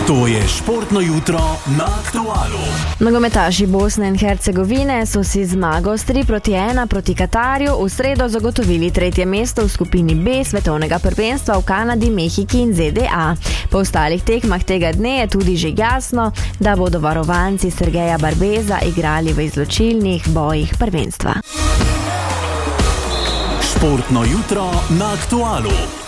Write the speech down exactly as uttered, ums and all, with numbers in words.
To je športno jutro na Aktualu. Nogometaši Bosne in Hercegovine so si zmago s tri proti ena proti Katarju v sredo zagotovili tretje mesto v skupini B svetovnega prvenstva v Kanadi, Mehiki in Z D A. Po ostalih tekmah tega dne je tudi že jasno, da bodo varovanci Sergeja Barbeza igrali v izločilnih bojih prvenstva. Športno jutro na Aktualu.